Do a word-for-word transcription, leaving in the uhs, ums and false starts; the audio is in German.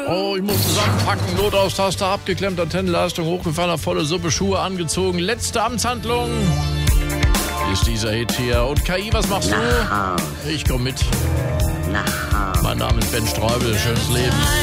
Oh, ich muss zusammenpacken, Notaustaste abgeklemmt, Antennenleistung hochgefahren, volle Suppe, Schuhe angezogen. Letzte Amtshandlung ist dieser Hit hier. Und K I, was machst du? Ich komm mit. Mein Name ist Ben Streubel, schönes Leben.